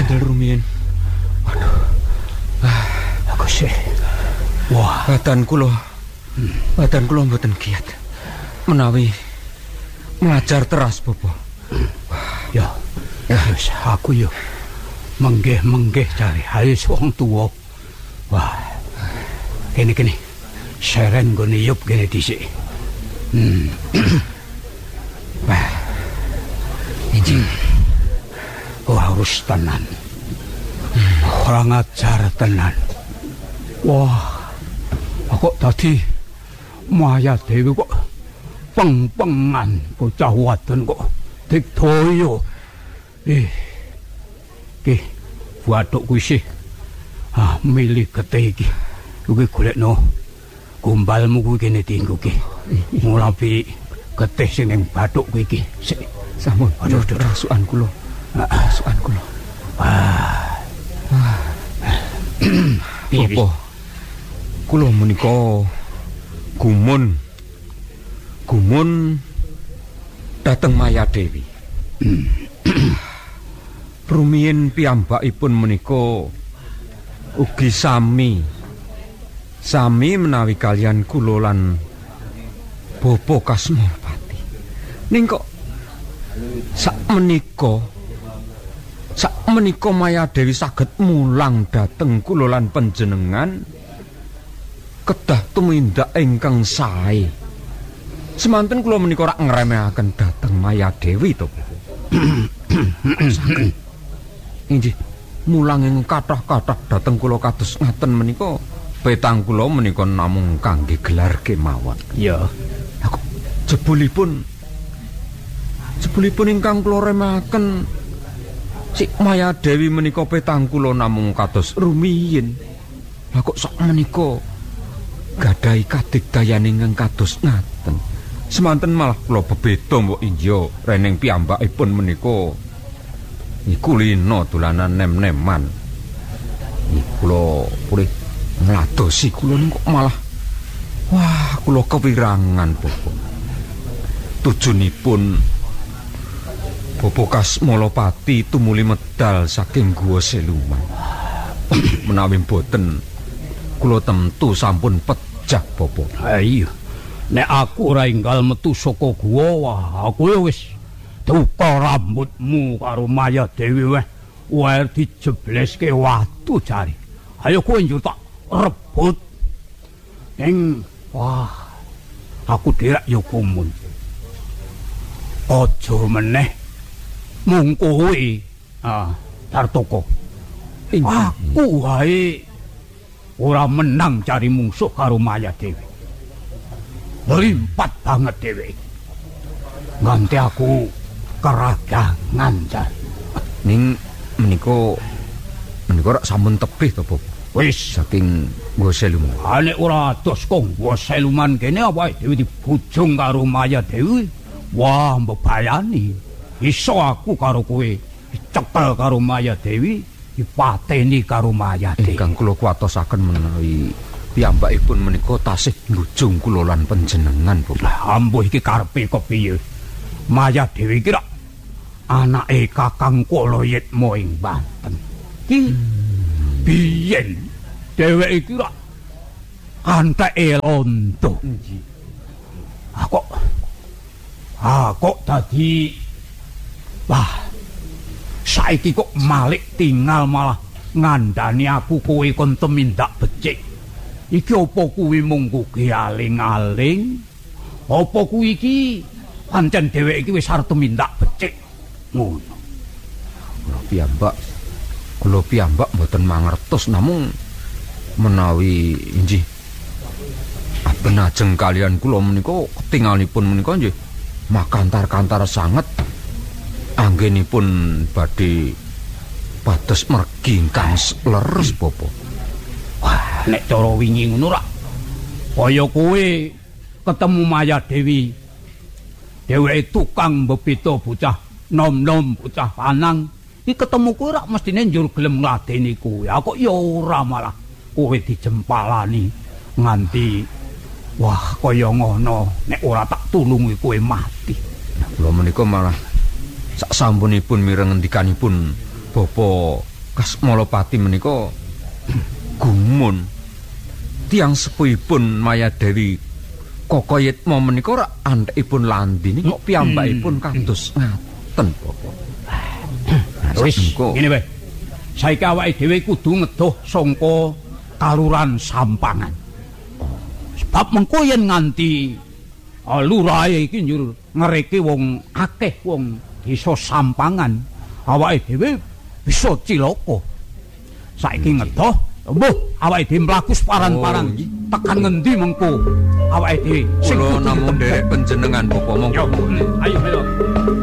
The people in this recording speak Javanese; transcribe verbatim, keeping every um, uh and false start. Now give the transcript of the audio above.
Gandel rumiyin. Waduh. Aku sih. Wah, badan kula. Hmm. Badan kula mboten kiat. Menawi melajar teras Bopo. Hmm. Ya. Ya, aku yo menggeh-menggeh cari hae wong tuwa. Wah. Kene-kene. Seren gone yup kene dhisik. Hmm. Wah. Ini oh, harus tenan. Hmm. Orang ajar tenan. Wah. Kok tadi Maya Dewi kok peng-pengan bocah wadon kok digdoyo. Eh. Ki waduk kuwi sih. Ah, milih getih iki. Kuwi golekno gombalmu kuwi kene dienggo ki. Ngulapi getih sing ning bathuk kuwi iki. Sik sampun. Aduh, rasukan kula. Rasukan kula. Wah. Wah. Apa? Kula menika gumun. Gumun dhateng Maya Dewi. Rumiyin piyambakipun menika ugi sami sami menawi kalian kula lan Bopo Kasmorpati. Ning kok sakmenika sakmenika Maya Dewi saged mulang dhateng kula lan panjenengan kedah tumindak ingkang sae. Semanten kula menika rak ngremehaken dhateng Maya Dewi to. Inggih, mulang ing kathah-kathah dhateng kula kados ngaten menika petang kula menika namung kangge gelar kemawon. Ya. Aku jebulipun jebulipun ingkang kula remehaken si Maya Dewi menika petang kula namung kados rumiyin. Lah kok sak menika gadhahi kadigdayan ingkang kados ngaten. Semanten malah kula bebeda mbok injo reneng piyambakipun menika niku lina dolanan nem-neman. Niku kula purih ngladosi kula niku kok malah wah kula kewirangan Bopo. Tujunipun Bopo Kasmolopati tumuli medal saking Guwa Seluman. Menawi boten kula temtu sampun pejah Bopo. Ha iya. Nek aku ora enggal metu saka guwa, wah aku ya wis duka rambutmu karo Maya Dewi weh. Wae dijebleske watu jare. Ayo kowe njur tak rebut. Ning wah aku dirak yo kumun. Aja meneh mung kowe. Ah, Tartoko. Aku wae ora menang cari mungsuh karo Maya Dewi. Limpat banget dhewe. Nganti aku keragangan jan. Ning menika menika rak sampun tebih to, Bopo. Wis saking Guwa Seluman. Ha nek ora ados kok Guwa Seluman kene awake dhewe dibujung karo Maya Dewi. Wah, mbebayani. Iso aku karo kowe dicekel karo Maya Dewi, dipateni karo Maya Dewi. Ingkang kula kuwatosaken menawi piyambakipun menika tasih nggujung kula lan panjenengan, Bopo. Ambuh iki karepe kepiye? Maya Dewi iki rak anake Kakang Koloyetmo ing Banten. Ki biyen dheweke iki rak anteke londo. Ah kok ah kok dadi wah saiki kok malik tinggal malah ngandani aku kowe kon tumindak becik. Iki apa kuwi mung kuwi aling-aling? Apa kuwi iki pancen dheweke iki wis arep tumindak becik? Ngono. Kula piyambak kula piyambak mboten mangertos namung menawi inggih aben ajeng kalian kula menika ketingalipun menika nggih makantar-kantar sanget anggenipun badhe pados mergi ingkang leres Bopo. Wah, nek cara wingi ngono rak kaya kowe ketemu Maya Dewi. Dheweke tukang mbebeta bocah nom-nom bocah lanang. Iki ketemu kowe rak mestine njur gelem ngladeni kowe. Kok ya ora malah kowe dijempalani nganti wah kaya ngono. Nek ora tak tulungi kowe mati. Kula menika malah sak sampunipun mireng ngendikanipun Bapa Kasmalapati menika gumun tiang sepuhipun Mayadewi Kokoyetmo menika ora anthekipun Landini kok piyambakipun kados ngaten Bapak. Wis ngene wae. Saiki awake dhewe kudu ngedoh sangka kaluran Sampangan. Sebab mengko yen nganti uh, lurahe iki njur ngereke wong akeh wong desa Sampangan, awake dhewe bisa cilaka. Saiki ngedoh, mbuh awake dhewe mlaku paran-paran tekan ngendi mengko awake dhewe sing kula namung derek panjenengan Bapak monggo. Ayo ayo.